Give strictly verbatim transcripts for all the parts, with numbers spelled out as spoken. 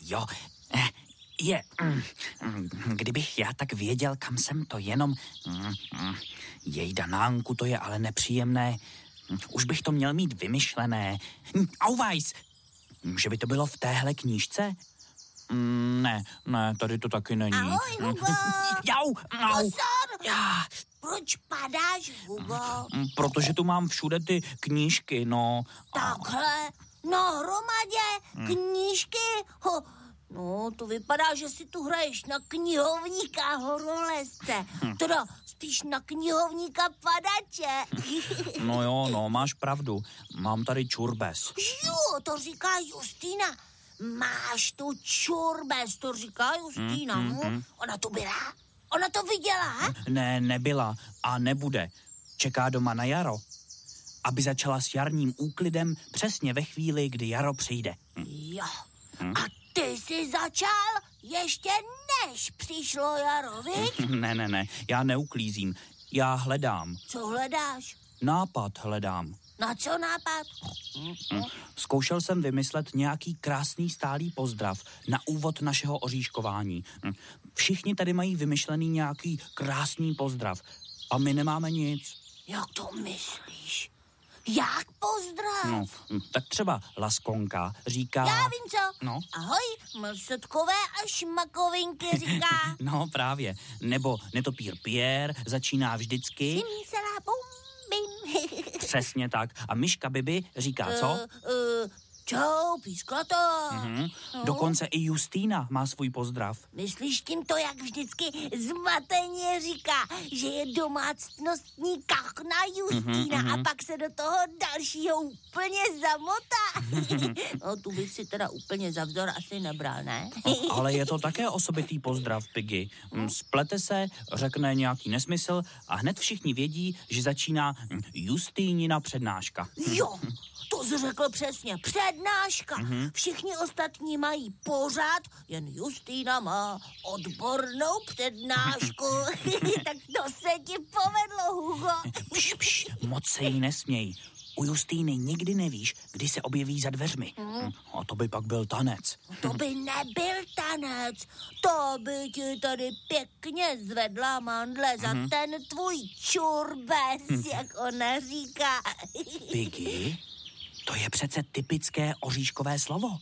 Jo, eh, je, mm, mm, kdybych já tak věděl, kam jsem to jenom... Mm, mm, jejda, Nánku, to je ale nepříjemné. Už bych to měl mít vymyšlené. Auvajs! Že by to bylo v téhle knížce? Mm, ne, ne, tady to taky není. Ahoj, Hugo. Jau, au. Pozor! Já. Proč padáš, Hugo? Protože tu mám všude ty knížky, no. Takhle? Na hromadě? Knížky? Ho, no, to vypadá, že si tu hraješ na knihovníka horolezce. Hm. Teda spíš na knihovníka padače. No jo, no, máš pravdu. Mám tady čurbes. Jo, to říká Justýna. Máš tu čurbes, to říká Justýna. Mm, mm, mm. Ona tu byla? Ona to viděla? Ne, nebyla a nebude. Čeká doma na jaro, aby začala s jarním úklidem přesně ve chvíli, kdy jaro přijde. Jo. Hm. A ty jsi začal ještě než přišlo jaro, viď? Ne, ne, ne, já neuklízím. Já hledám. Co hledáš? Nápad hledám. Na co nápad? Hm. Zkoušel jsem vymyslet nějaký krásný stálý pozdrav na úvod našeho oříškování. Hm. Všichni tady mají vymyšlený nějaký krásný pozdrav a my nemáme nic. Jak to myslíš? Jak pozdrav? No, tak třeba Laskonka říká... Já vím co. No. Ahoj, mlsotkové a šmakovinky říká. No právě. Nebo netopír Pierre začíná vždycky... Simsela bum bim. Přesně tak. A myška Bibi říká co? Uh, uh, čau, pískla to. Mm-hmm. No. Dokonce i Justýna má svůj pozdrav. Myslíš tím to, jak vždycky zmateně říká, že je domácnostní kachna Justýna mm-hmm. a pak se do toho dalšího úplně zamotá. No, tu bych si teda úplně za vzor asi nebral, ne? No, ale je to také osobitý pozdrav, Piggy. Splete se, řekne nějaký nesmysl a hned všichni vědí, že začíná Justýnina přednáška. Jo. To jsi řekl přesně. Přednáška. Mm-hmm. Všichni ostatní mají pořád, jen Justýna má odbornou přednášku. Tak to se ti povedlo, Hugo. Pš, pš, moc se jí nesměj. U Justýny nikdy nevíš, kdy se objeví za dveřmi. Mm. A to by pak byl tanec. To by nebyl tanec. To by ti tady pěkně zvedla mandle za mm. ten tvůj čurbes, mm. jak ona říká. Piggy? To je přece typické oříškové slovo.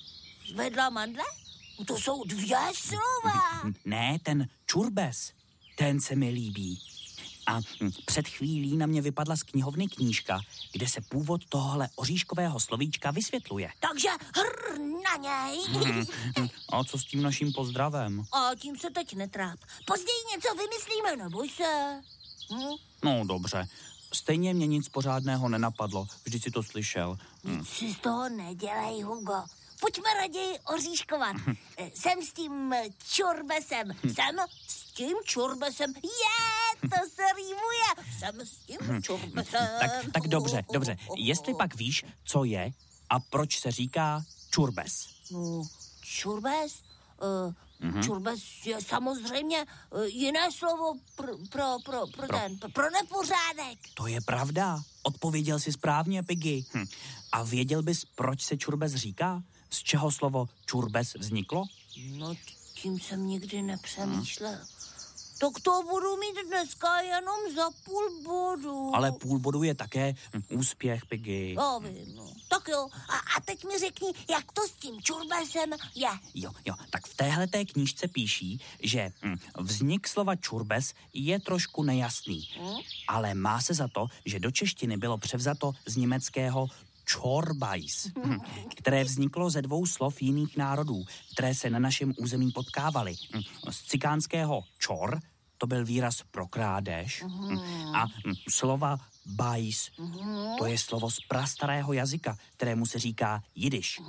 Zvedla mandle? To jsou dvě slova. Ne, ten čurbes. Ten se mi líbí. A před chvílí na mě vypadla z knihovny knížka, kde se původ tohohle oříškového slovíčka vysvětluje. Takže hr na něj. Hmm. A co s tím naším pozdravem? A tím se teď netráp. Později něco vymyslíme, neboj se. Hm? No dobře. Stejně mě nic pořádného nenapadlo. Vždyť si to slyšel. Nic si z toho nedělej, Hugo. Pojďme raději oříškovat. Jsem s tím čurbesem. Jsem s tím čurbesem. Je, to se rýmuje. Jsem s tím čurbesem. Tak, tak dobře, dobře. Jestli pak víš, co je a proč se říká čurbes? No, čurbes? Uh, mm-hmm. Čurbes je samozřejmě uh, jiné slovo pro, pro, pro, pro, pro ten, pro nepořádek. To je pravda. Odpověděl jsi správně, Piggy. Hm. A věděl bys, proč se čurbes říká? Z čeho slovo čurbes vzniklo? No, tím jsem nikdy nepřemýšlel. Hmm. Tak to budu mít dneska jenom za půl bodu. Ale půl bodu je také hm, úspěch, Piggy. Já vím, no. Tak jo, a, a teď mi řekni, jak to s tím čurbesem je. Jo, jo, tak v téhleté knížce píší, že hm, vznik slova čurbes je trošku nejasný. Hmm? Ale má se za to, že do češtiny bylo převzato z německého Čorbajs, které vzniklo ze dvou slov jiných národů, které se na našem území potkávaly. Z cikánského čor, to byl výraz pro krádež, a slova bajs, to je slovo z prastarého jazyka, kterému se říká jidiš.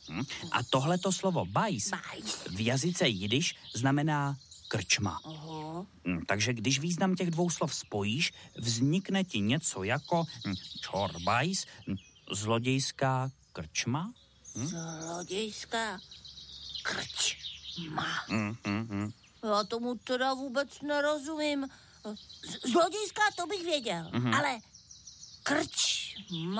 A tohleto slovo bajs v jazyce jidiš znamená krčma. Aha. Takže když význam těch dvou slov spojíš, vznikne ti něco jako čorbajs, zlodějská krčma? Hm? Zlodějská krčma. Mm, mm, mm. Já tomu teda vůbec nerozumím. Zlodějská to bych věděl, mm-hmm. ale krčma...